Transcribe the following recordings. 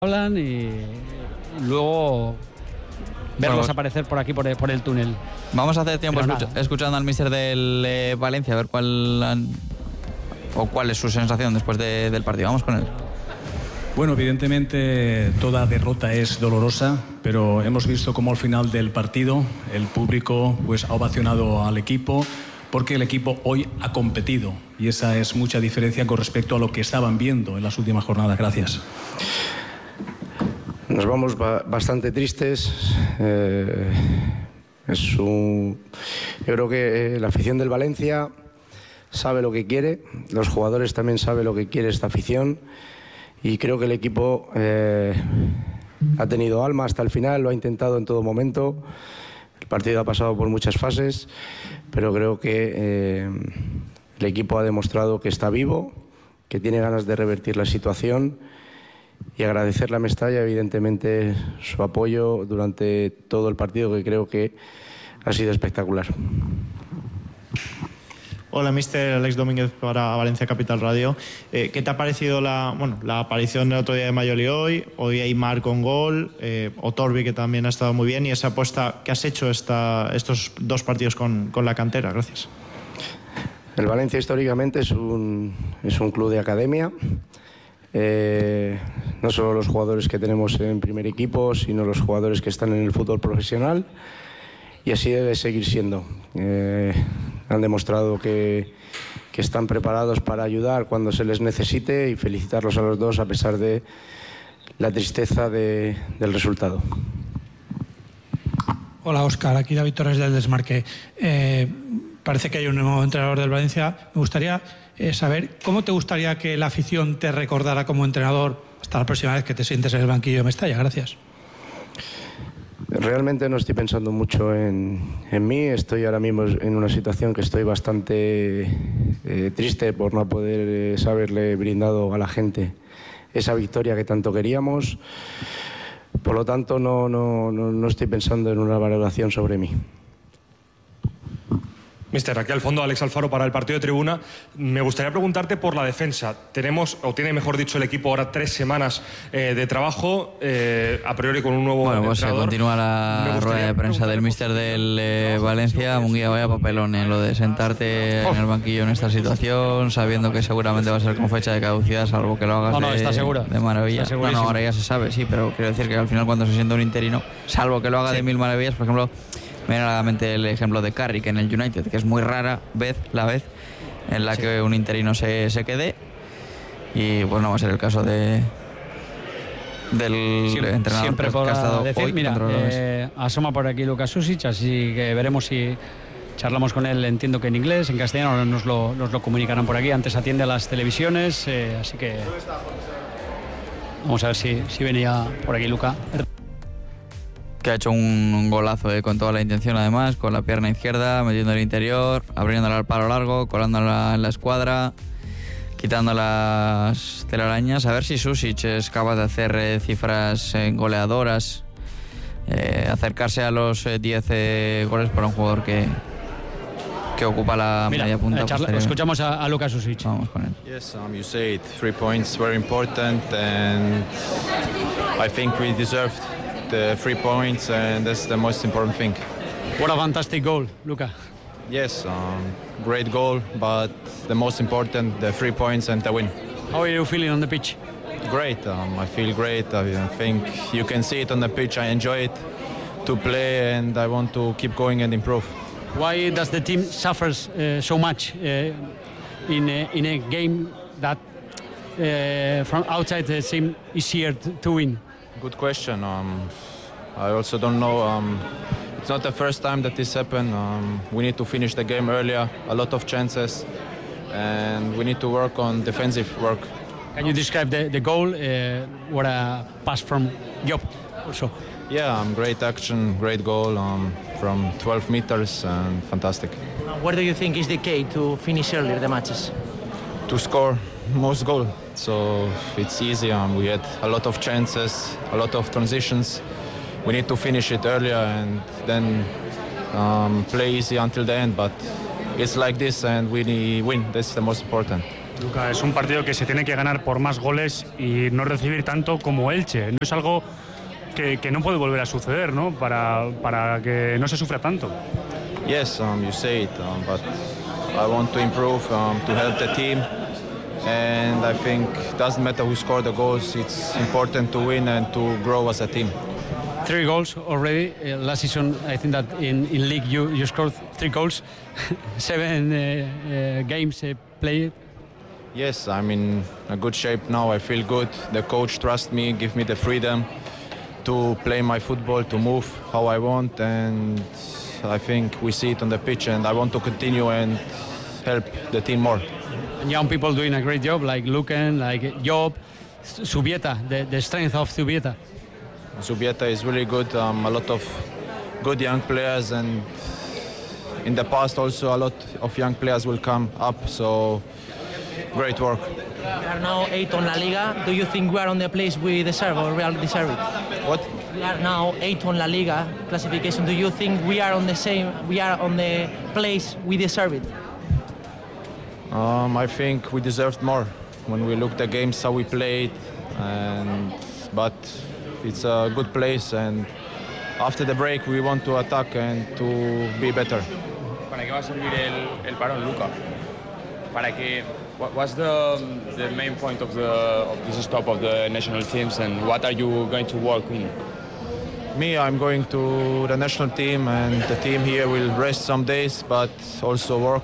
hablan y luego verlos aparecer por aquí, por el túnel. Vamos a hacer tiempo escuchando al míster del Valencia, a ver cuál es su sensación después del partido. Vamos con él. Bueno, evidentemente toda derrota es dolorosa, pero hemos visto cómo al final del partido el público ha ovacionado al equipo, porque el equipo hoy ha competido y esa es mucha diferencia con respecto a lo que estaban viendo en las últimas jornadas. Gracias. Nos vamos bastante tristes. Yo creo que la afición del Valencia sabe lo que quiere, los jugadores también saben lo que quiere esta afición y creo que el equipo ha tenido alma hasta el final, lo ha intentado en todo momento. El partido ha pasado por muchas fases, pero creo que el equipo ha demostrado que está vivo, que tiene ganas de revertir la situación. Y agradecerle a Mestalla, evidentemente, su apoyo durante todo el partido, que creo que ha sido espectacular. Hola, mister Alex Domínguez para Valencia Capital Radio. ¿Qué te ha parecido la aparición del otro día de Mayoli hoy? Hoy Aimar con gol, Otorbi, que también ha estado muy bien, y esa apuesta que has hecho estos dos partidos con la cantera. Gracias. El Valencia históricamente es un club de academia. No solo los jugadores que tenemos en primer equipo, sino los jugadores que están en el fútbol profesional, y así debe seguir siendo. Han demostrado que están preparados para ayudar cuando se les necesite, y felicitarlos a los dos a pesar de la tristeza del resultado. Hola Óscar, aquí David Torres del Desmarque. Parece que hay un nuevo entrenador del Valencia. Me gustaría saber cómo te gustaría que la afición te recordara como entrenador hasta la próxima vez que te sientes en el banquillo de Mestalla. Gracias. Realmente no estoy pensando mucho en mí. Estoy ahora mismo en una situación que estoy bastante triste por no poder haberle brindado a la gente esa victoria que tanto queríamos. Por lo tanto, no estoy pensando en una valoración sobre mí. Mister, aquí al fondo Alex Alfaro para el partido de tribuna. Me gustaría preguntarte por la defensa. Tiene mejor dicho el equipo ahora 3 semanas de trabajo, a priori con un nuevo entrenador. Pues se continúa la rueda de prensa del míster del Valencia. Munguía, vaya papelón en lo de sentarte en el banquillo en esta situación, sabiendo que seguramente va a ser con fecha de caducidad, salvo que lo hagas está seguro, de maravilla. Bueno, ahora ya se sabe, sí, pero quiero decir que al final cuando se sienta un interino, salvo que lo haga de mil maravillas, por ejemplo, me viene a la mente el ejemplo de Carrick en el United, que es muy rara la vez en la que un interino se quede, y bueno, va a ser el caso del entrenador siempre que ha estado decir, hoy. mira, asoma por aquí Lucas Susic, así que veremos si charlamos con él, entiendo que en inglés, en castellano nos lo comunicarán por aquí. Antes atiende a las televisiones, así que vamos a ver si venía por aquí Luca. Que ha hecho un golazo con toda la intención, además, con la pierna izquierda, metiendo el interior, abriéndola al palo largo, colándola en la escuadra, quitando las telarañas. A ver si Susic es capaz de hacer cifras goleadoras, acercarse a los 10 goles para un jugador que ocupa la media punta. Escuchamos a Lucas Susic. Vamos con él. Yes, you say it. 3 points, very important, and I think we deserved the 3 points, and that's the most important thing. What a fantastic goal, Luca. Yes, great goal, but the most important, the 3 points and the win. How are you feeling on the pitch? Great, I feel great. I think you can see it on the pitch. I enjoy it to play, and I want to keep going and improve. Why does the team suffers so much in a game that from outside seems easier to win? Good question. I also don't know. It's not the first time that this happened. We need to finish the game earlier. A lot of chances, and we need to work on defensive work. Can you describe the goal? What a pass from Job also. Yeah, great action, great goal from 12 meters, and fantastic. What do you think is the key to finish earlier the matches? To score most goal. So it's easy. We had a lot of chances, a lot of transitions. We need to finish it earlier and then play easy until the end. But it's like this, and we win. That's the most important. Luca, es un partido que se tiene que ganar por más goles y no recibir tanto como Elche. No es algo que no puede volver a suceder, ¿no? Para que no se sufra tanto. Yes, you say it, but I want to improve to help the team, and I think it doesn't matter who scored the goals. It's important to win and to grow as a team. 3 goals already. Last season, I think that in league you scored 3 goals, 7 games played. Yes, I'm in a good shape now. I feel good. The coach trusts me, give me the freedom to play my football, to move how I want, and I think we see it on the pitch, and I want to continue and help the team more. And young people doing a great job, like Luken, like Job, Zubieta, the strength of Zubieta. Zubieta is really good. A lot of good young players, and in the past also a lot of young players will come up. So great work. We are now 8 on La Liga. Do you think we are on the place we deserve or Real deserve it? What? We are now 8 on La Liga classification. Do you think we are on the same? We are on the place we deserve it? I think we deserved more when we looked at the games, how we played, but it's a good place, and after the break we want to attack and to be better. ¿Para qué va a servir el parón, Luca? ¿Para qué? What's the main point of this stop of the national teams, and what are you going to work in? Me, I'm going to the national team, and the team here will rest some days, but also work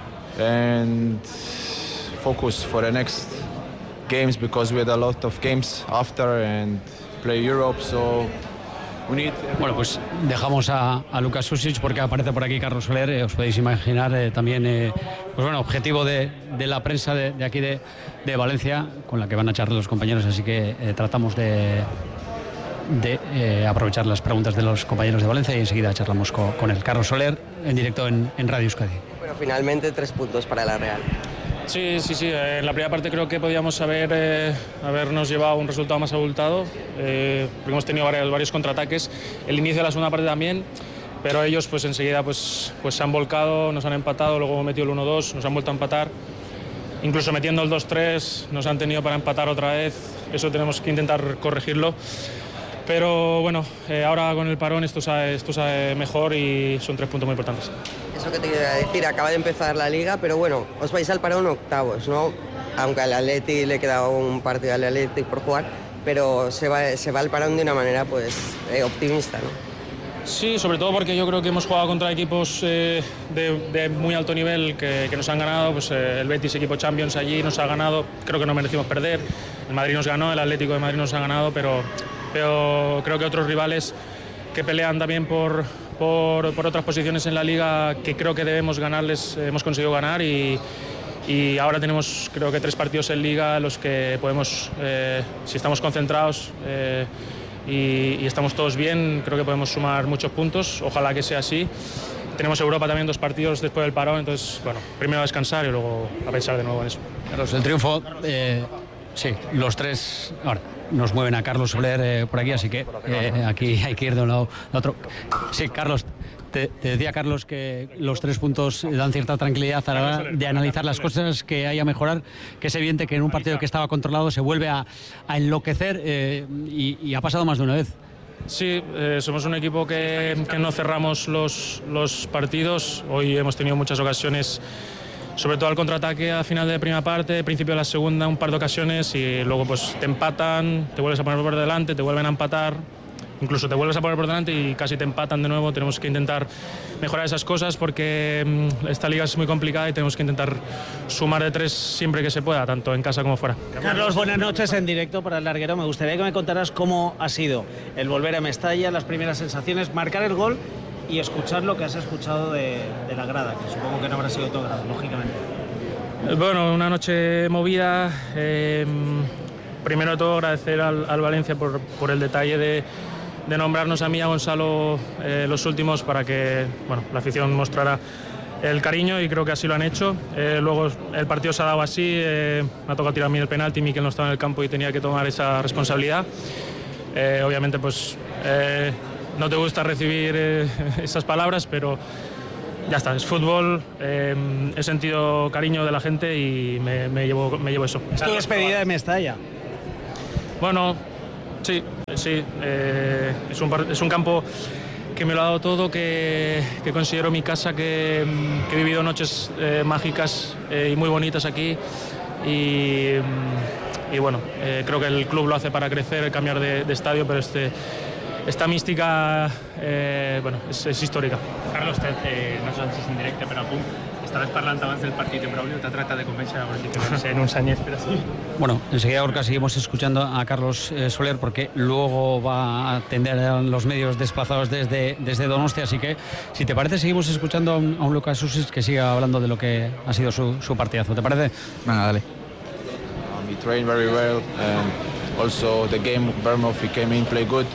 and focus for the next games, because we had a lot of games after and play Europe, so we need... Bueno, pues dejamos a Luka Susic porque aparece por aquí Carlos Soler. Os podéis imaginar también, pues bueno, objetivo de la prensa de aquí de Valencia, con la que van a charlar los compañeros, así que tratamos de aprovechar las preguntas de los compañeros de Valencia y enseguida charlamos con el Carlos Soler en directo en Radio Euskadi. Bueno, finalmente 3 puntos para la Real. Sí. En la primera parte creo que podíamos habernos llevado un resultado más abultado, porque hemos tenido varios contraataques. El inicio de la segunda parte también, pero ellos pues enseguida pues se han volcado, nos han empatado, luego hemos metido el 1-2, nos han vuelto a empatar. Incluso metiendo el 2-3 nos han tenido para empatar otra vez. Eso tenemos que intentar corregirlo. Pero bueno, ahora con el parón esto sabe mejor y son 3 puntos muy importantes. Eso que te quería decir, acaba de empezar la Liga, pero bueno, os vais al parón octavos, ¿no? Aunque al Atleti le queda un partido al Atleti por jugar, pero se va al parón de una manera pues optimista, ¿no? Sí, sobre todo porque yo creo que hemos jugado contra equipos de muy alto nivel que nos han ganado, pues el Betis, equipo Champions allí, nos ha ganado, creo que no merecimos perder, el Madrid nos ganó, el Atlético de Madrid nos ha ganado, pero creo que otros rivales que pelean también por otras posiciones en la Liga, que creo que debemos ganarles, hemos conseguido ganar y ahora tenemos creo que 3 partidos en Liga en los que podemos, si estamos concentrados y estamos todos bien, creo que podemos sumar muchos puntos, ojalá que sea así. Tenemos Europa también 2 partidos después del parón, entonces bueno, primero a descansar y luego a pensar de nuevo en eso. Carlos, el triunfo, sí, los 3 ahora nos mueven a Carlos Soler por aquí, así que aquí hay que ir de un lado a otro. Sí, Carlos, te decía Carlos que los 3 puntos dan cierta tranquilidad a la hora de analizar las cosas que hay a mejorar, que es evidente que en un partido que estaba controlado se vuelve a enloquecer y ha pasado más de una vez. Sí, somos un equipo que no cerramos los partidos. Hoy hemos tenido muchas ocasiones, sobre todo al contraataque a final de primera parte, principio de la segunda, un par de ocasiones y luego pues te empatan, te vuelves a poner por delante, te vuelven a empatar, incluso te vuelves a poner por delante y casi te empatan de nuevo. Tenemos que intentar mejorar esas cosas porque esta liga es muy complicada y tenemos que intentar sumar de 3 siempre que se pueda, tanto en casa como fuera. Carlos, buenas noches en directo para el Larguero. Me gustaría que me contaras cómo ha sido el volver a Mestalla, las primeras sensaciones, marcar el gol y escuchar lo que has escuchado de la grada, que supongo que no habrá sido todo grado, lógicamente. Bueno, una noche movida. Primero de todo agradecer al Valencia por el detalle de nombrarnos a mí y a Gonzalo los últimos para que la afición mostrara el cariño y creo que así lo han hecho. Luego el partido se ha dado así, me ha tocado tirar a mí el penalti, Mikel no estaba en el campo y tenía que tomar esa responsabilidad. Obviamente pues no te gusta recibir esas palabras, pero ya está, es fútbol, he sentido cariño de la gente y me llevo eso. ¿Es tu despedida de Mestalla? Bueno, sí, es un campo que me lo ha dado todo, que considero mi casa, que he vivido noches mágicas y muy bonitas aquí y bueno, creo que el club lo hace para crecer, cambiar de estadio, pero esta mística bueno, es histórica. Carlos, no sé si és indirecte, però a punt. Estaves parlant abans del partit en Braulio, t'ha tratat de convèncer que no sé, en un Sánchez, pero sí. Bueno, enseguida Gorka seguimos escuchando a Carlos Soler porque luego va a atender a los medios desplazados desde Donostia, así que si te parece seguimos escuchando a un Lucas Susic que siga hablando de lo que ha sido su partidazo, ¿te parece? Venga, dale. We trained very well and also the game Bournemouth, he came in, play good.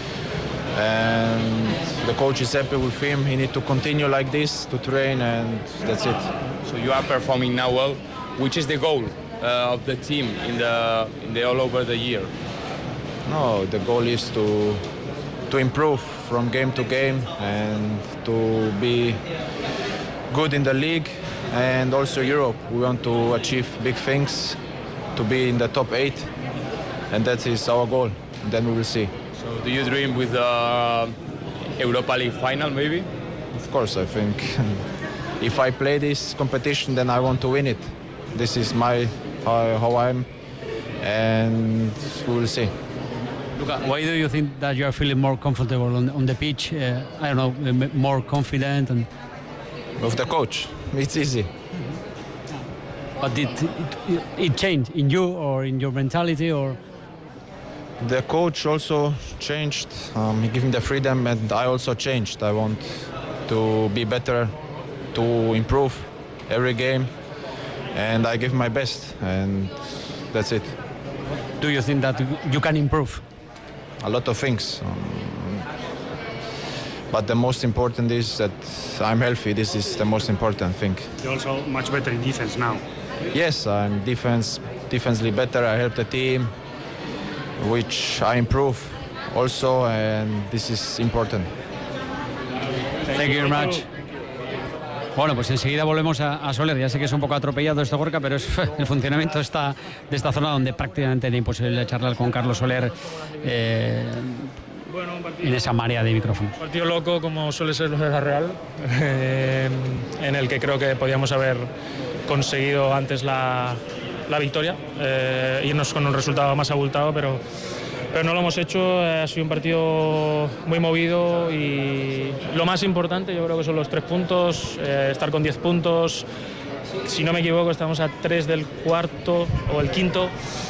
And the coach is happy with him. He needs to continue like this to train, and that's it. So you are performing now well. Which is the goal of the team in the all over the year? No, the goal is to improve from game to game and to be good in the league and also Europe. We want to achieve big things, to be in the top 8, and that is our goal. Then we will see. So do you dream with the Europa League final maybe? Of course, I think if I play this competition, then I want to win it. This is how I'm, and we will see. Luka, why do you think that you are feeling more comfortable on the pitch? I don't know, more confident? And with the coach, it's easy. But did it change in you or in your mentality or? The coach also changed. He gave me the freedom, and I also changed. I want to be better, to improve every game, and I give my best, and that's it. Do you think that you can improve? A lot of things. But the most important is that I'm healthy. This is the most important thing. You're also much better in defense now. Yes, I'm defensively better. I help the team, which I improve also, and this is important. Thank you very much. Bueno, pues enseguida volvemos a Soler. Ya sé que es un poco atropellado esto, Gorka, pero es el funcionamiento de esta zona donde prácticamente era imposible charlar con Carlos Soler en esa marea de micrófonos. Partido loco, como suele ser lo de la Real, en el que creo que podíamos haber conseguido antes la victoria, irnos con un resultado más abultado, pero no lo hemos hecho. Ha sido un partido muy movido y lo más importante yo creo que son los 3 puntos, estar con 10 puntos. Si no me equivoco estamos a 3 del cuarto o el quinto.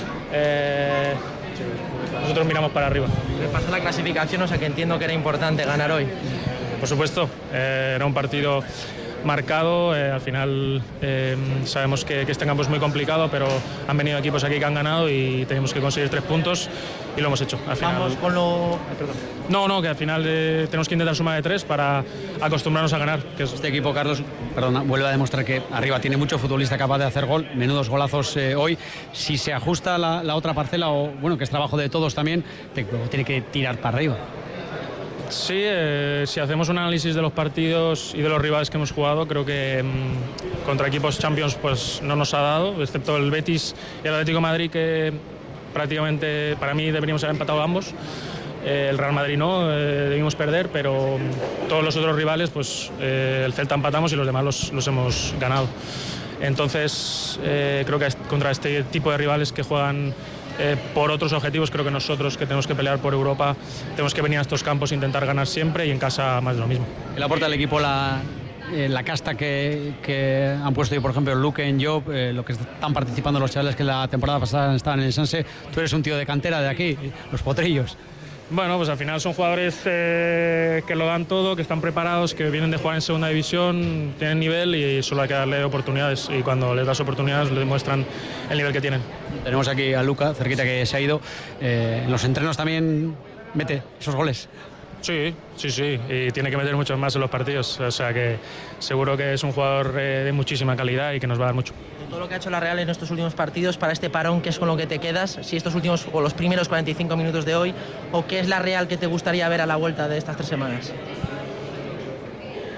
Nosotros miramos para arriba. Repasa la clasificación, o sea que entiendo que era importante ganar hoy. Por supuesto, era un partido marcado, al final sabemos que este campo es muy complicado, pero han venido equipos aquí que han ganado y tenemos que conseguir 3 puntos y lo hemos hecho. Al final, vamos con lo... No, que al final tenemos que intentar sumar de 3 para acostumbrarnos a ganar. Que este equipo, Carlos, perdona, vuelve a demostrar que arriba tiene mucho futbolista capaz de hacer gol, menudos golazos hoy. Si se ajusta la otra parcela, o bueno, que es trabajo de todos también, tiene que tirar para arriba. Sí, si hacemos un análisis de los partidos y de los rivales que hemos jugado, creo que contra equipos Champions pues no nos ha dado, excepto el Betis y el Atlético de Madrid, que prácticamente para mí deberíamos haber empatado ambos. El Real Madrid no, debimos perder, pero todos los otros rivales, pues el Celta empatamos y los demás los hemos ganado. Entonces creo que contra este tipo de rivales que juegan por otros objetivos, creo que nosotros que tenemos que pelear por Europa tenemos que venir a estos campos e intentar ganar siempre, y en casa más de lo mismo. ¿Le aporta al equipo la casta que han puesto hoy, por ejemplo, Luque en Job, lo que están participando los chavales que la temporada pasada estaban en el Sanse? Tú eres un tío de cantera de aquí, los potrillos. Bueno, pues al final son jugadores que lo dan todo, que están preparados, que vienen de jugar en segunda división, tienen nivel y solo hay que darle oportunidades, y cuando les das oportunidades les demuestran el nivel que tienen. Tenemos aquí a Luka, cerquita, que se ha ido. En los entrenos también mete esos goles. Sí, y tiene que meter muchos más en los partidos, o sea que seguro que es un jugador de muchísima calidad y que nos va a dar mucho. De todo lo que ha hecho la Real en estos últimos partidos, para este parón, ¿qué es con lo que te quedas? Si estos últimos o los primeros 45 minutos de hoy, o qué es la Real que te gustaría ver a la vuelta de estas 3 semanas.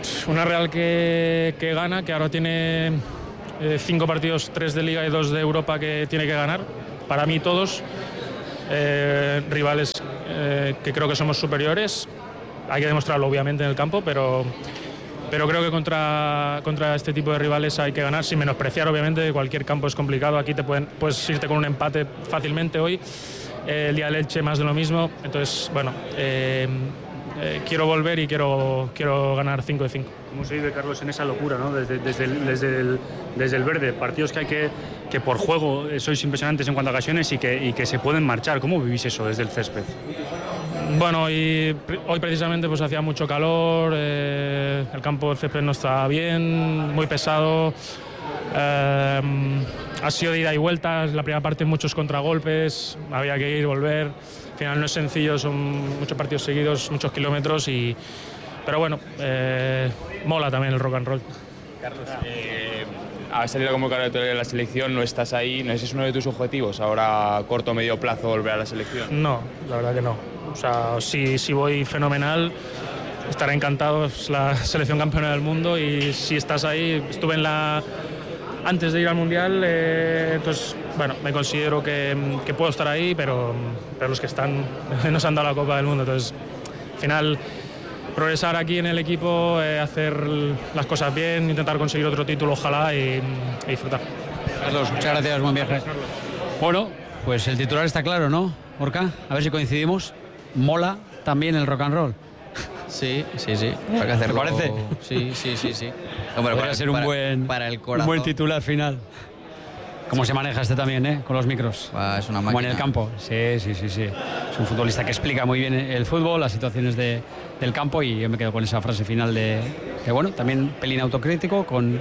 Una Real que gana, que ahora tiene 5 partidos, 3 de Liga y 2 de Europa que tiene que ganar. Para mí todos, rivales que creo que somos superiores. Hay que demostrarlo obviamente en el campo, pero creo que contra este tipo de rivales hay que ganar, sin menospreciar obviamente. Cualquier campo es complicado, aquí puedes irte con un empate fácilmente hoy. El día del Elche más de lo mismo. Entonces, bueno, quiero volver y quiero ganar 5 de 5. ¿Cómo se vive, Carlos, en esa locura, ¿no? Desde el verde, partidos que por juego sois impresionantes en cuanto a ocasiones y que se pueden marchar? ¿Cómo vivís eso desde el césped? Bueno, y hoy precisamente pues hacía mucho calor, el campo del césped no estaba bien, muy pesado. Ha sido de ida y vuelta, la primera parte muchos contragolpes, había que ir, volver. Al final no es sencillo, son muchos partidos seguidos, muchos kilómetros, pero bueno, mola también el rock and roll. Carlos, has salido como convocatoria de la selección, no estás ahí, ¿no ese es uno de tus objetivos ahora a corto o medio plazo volver a la selección? No, la verdad que no. O sea, si voy fenomenal, estaré encantado, es la selección campeona del mundo y si estás ahí, estuve antes de ir al Mundial, entonces, bueno, me considero que puedo estar ahí, pero los que están nos han dado la Copa del Mundo, entonces, al final, progresar aquí en el equipo, hacer las cosas bien, intentar conseguir otro título, ojalá, y disfrutar. Carlos, muchas gracias, buen viaje. Bueno, pues el titular está claro, ¿no, Orca? A ver si coincidimos. Mola también el rock and roll. Sí. Hay que hacerlo. ¿Te parece? Sí. Hombre, podría ser un buen titular final. ¿Cómo se maneja este también, con los micros? Es una máquina. Como en el campo. Sí. Es un futbolista que explica muy bien el fútbol, las situaciones del campo, y yo me quedo con esa frase final de bueno, también pelín autocrítico, con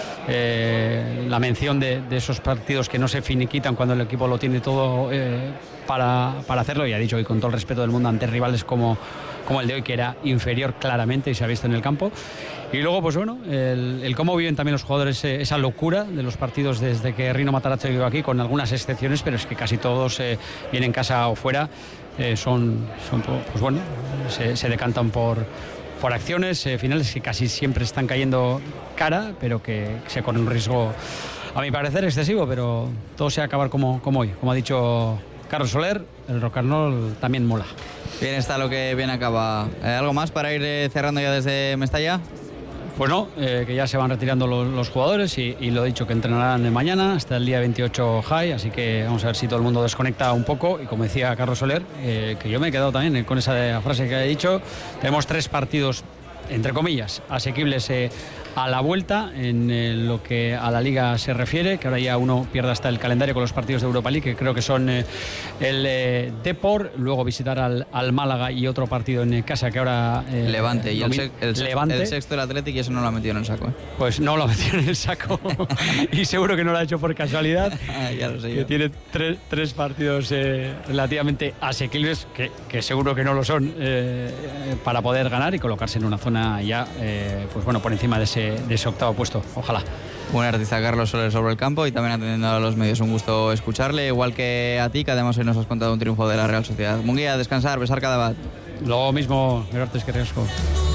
la mención de esos partidos que no se finiquitan cuando el equipo lo tiene todo para hacerlo, y ha dicho, y con todo el respeto del mundo, ante rivales como el de hoy, que era inferior claramente y se ha visto en el campo. Y luego, pues bueno, el cómo viven también los jugadores esa locura de los partidos desde que Rino Matarazzo llegó aquí, con algunas excepciones, pero es que casi todos, bien en casa o fuera, son pues bueno, se decantan por acciones finales que casi siempre están cayendo cara, pero que se corre un riesgo, a mi parecer, excesivo, pero todo se va a acabar como hoy. Como ha dicho Carlos Soler, el rock and roll también mola. Bien está lo que bien acaba. ¿Algo más para ir cerrando ya desde Mestalla? Pues no, que ya se van retirando los jugadores y lo he dicho, que entrenarán mañana hasta el día 28 high, así que vamos a ver si todo el mundo desconecta un poco. Y como decía Carlos Soler, que yo me he quedado también con esa frase que ha dicho, tenemos 3 partidos, entre comillas, asequibles a la vuelta en lo que a la Liga se refiere, que ahora ya uno pierde hasta el calendario con los partidos de Europa League, que creo que son el Depor, luego visitar al Málaga y otro partido en casa que ahora... Levante, y Levante. El sexto, el Athletic, y eso no lo ha metido en el saco. Pues no lo ha metido en el saco y seguro que no lo ha hecho por casualidad. Ya lo sé que yo. Tiene 3 partidos relativamente asequibles, que seguro que no lo son, para poder ganar y colocarse en una zona ya, pues bueno, por encima de ese octavo puesto, ojalá. Buen artista, Carlos Soler, sobre el campo y también atendiendo a los medios. Un gusto escucharle, igual que a ti, que además hoy nos has contado un triunfo de la Real Sociedad. Munguía, descansar, besar cada bat. Lo mismo, Gerardes, que riesgo.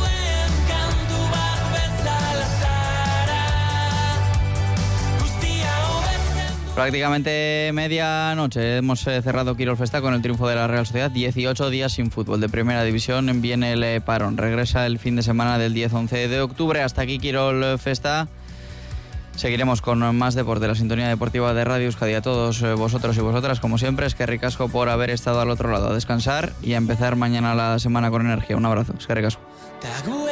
Prácticamente medianoche hemos cerrado Quirol Festa con el triunfo de la Real Sociedad. 18 días sin fútbol de primera división, viene el parón. Regresa el fin de semana del 10-11 de octubre. Hasta aquí Quirol Festa. Seguiremos con más deporte, la sintonía deportiva de Radio Euskadi. A todos vosotros y vosotras, como siempre, es que ricasco por haber estado al otro lado. A descansar y a empezar mañana la semana con energía. Un abrazo, es que ricasco.